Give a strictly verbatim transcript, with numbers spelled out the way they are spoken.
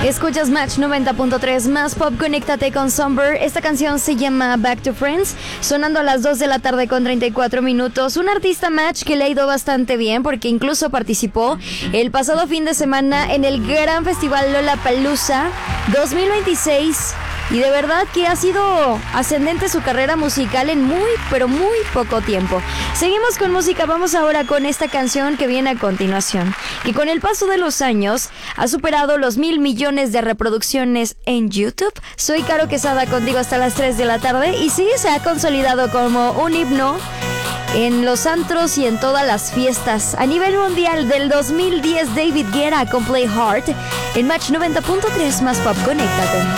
Escuchas Match noventa punto tres más pop, conéctate con Somber. Esta canción se llama Back to Friends, sonando a las dos de la tarde con treinta y cuatro minutos. Un artista Match que le ha ido bastante bien porque incluso participó el pasado fin de semana en el gran festival Lollapalooza dos mil veintiséis. Y de verdad que ha sido ascendente su carrera musical en muy, pero muy poco tiempo. Seguimos con música, vamos ahora con esta canción que viene a continuación, que con el paso de los años ha superado los mil millones de reproducciones en YouTube. Soy Caro Quesada contigo hasta las tres de la tarde y sí, se ha consolidado como un himno en los antros y en todas las fiestas. A nivel mundial del dos mil diez, David Guetta con Play Hard en Match noventa punto tres más pop, conéctate.